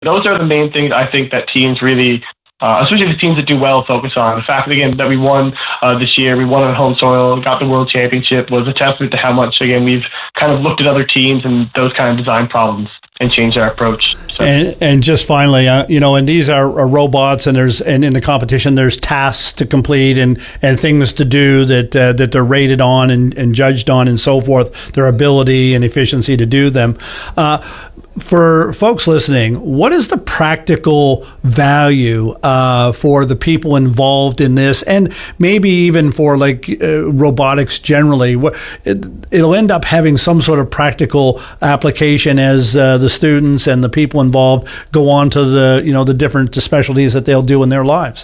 Those are the main things I think that teams really, especially the teams that do well, focus on. The fact that, again, that we won this year, we won on home soil, got the World Championship, was a testament to how much, again, we've kind of looked at other teams and those kind of design problems and changed our approach. So. And just finally, and these are robots, and in the competition, there's tasks to complete and things to do that they're rated on and judged on and so forth, their ability and efficiency to do them. For folks listening, what is the practical value for the people involved in this, and maybe even for robotics generally? It'll end up having some sort of practical application as the students and the people involved go on to the different specialties that they'll do in their lives.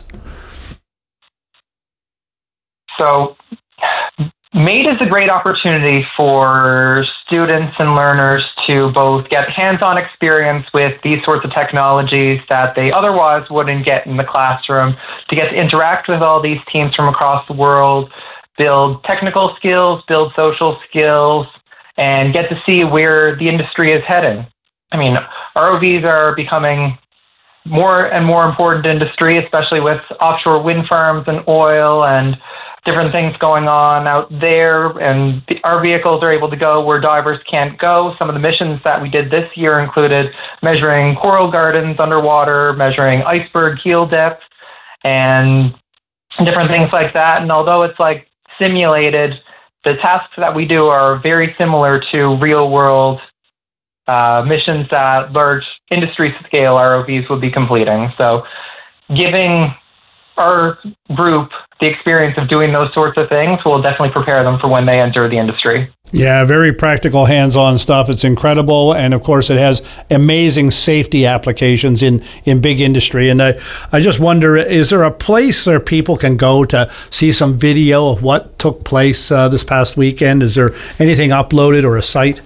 So, MATE is a great opportunity for students and learners to both get hands-on experience with these sorts of technologies that they otherwise wouldn't get in the classroom, to get to interact with all these teams from across the world, build technical skills, build social skills, and get to see where the industry is heading. I mean, ROVs are becoming more and more important industry, especially with offshore wind farms and oil and different things going on out there, and our vehicles are able to go where divers can't go. Some of the missions that we did this year included measuring coral gardens underwater, measuring iceberg keel depth, and different things like that. And although it's simulated, the tasks that we do are very similar to real-world missions that large industry-scale ROVs would be completing. So giving our group the experience of doing those sorts of things will definitely prepare them for when they enter the industry. Yeah, very practical, hands-on stuff. It's incredible. And of course, it has amazing safety applications in big industry. And I just wonder, is there a place where people can go to see some video of what took place this past weekend? Is there anything uploaded or a site?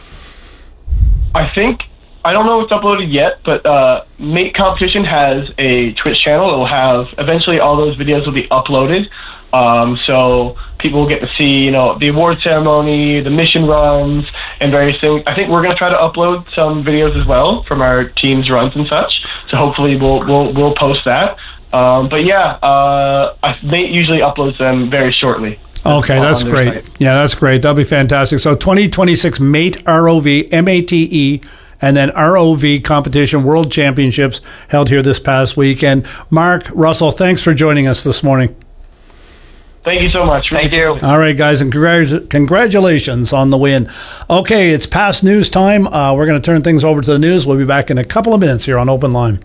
I don't know if it's uploaded yet, but MATE Competition has a Twitch channel. It'll have, eventually all those videos will be uploaded. So people will get to see, the award ceremony, the mission runs, and various things. I think we're going to try to upload some videos as well from our team's runs and such. So hopefully we'll post that. But yeah, MATE usually uploads them very shortly. Okay, that's great. Site. Yeah, that's great. That'll be fantastic. So 2026 MATE ROV, MATE, and then ROV Competition World Championships held here this past weekend. Mark, Russell, thanks for joining us this morning. Thank you so much. Thank you. All right, guys, and congratulations on the win. Okay, it's past news time. We're going to turn things over to the news. We'll be back in a couple of minutes here on Open Line.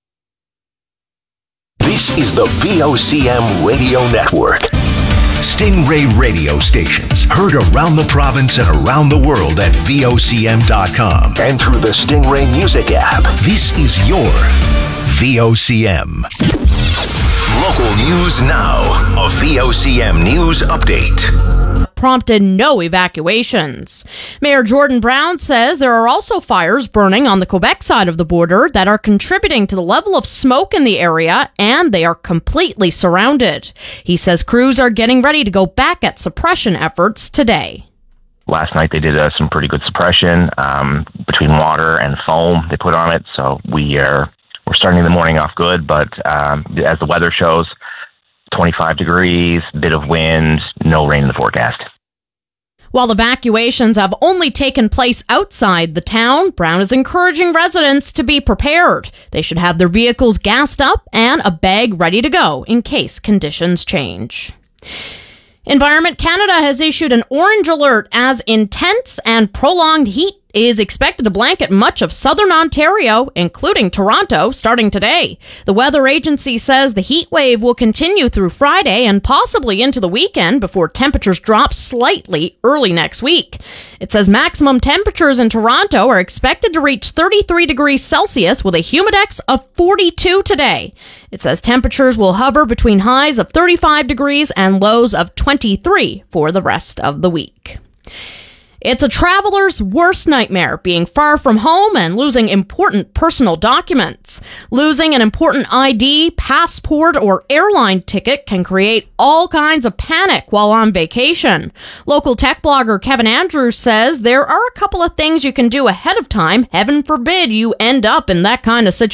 This is the VOCM Radio Network. Stingray radio stations heard around the province and around the world at VOCM.com and through the Stingray Music app. This is your VOCM. Local news now. A VOCM news update. Prompted no evacuations. Mayor Jordan Brown says there are also fires burning on the Quebec side of the border that are contributing to the level of smoke in the area, and they are completely surrounded. He says crews are getting ready to go back at suppression efforts today. Last night they did some pretty good suppression between water and foam they put on it, so we're starting the morning off good, but as the weather shows, 25 degrees, bit of wind, no rain in the forecast. While evacuations have only taken place outside the town, Brown is encouraging residents to be prepared. They should have their vehicles gassed up and a bag ready to go in case conditions change. Environment Canada has issued an orange alert as intense and prolonged heat is expected to blanket much of southern Ontario, including Toronto, starting today. The weather agency says the heat wave will continue through Friday and possibly into the weekend before temperatures drop slightly early next week. It says maximum temperatures in Toronto are expected to reach 33 degrees Celsius with a humidex of 42 today. It says temperatures will hover between highs of 35 degrees and lows of 23 for the rest of the week. It's a traveler's worst nightmare, being far from home and losing important personal documents. Losing an important ID, passport, or airline ticket can create all kinds of panic while on vacation. Local tech blogger Kevin Andrews says there are a couple of things you can do ahead of time. Heaven forbid you end up in that kind of situation.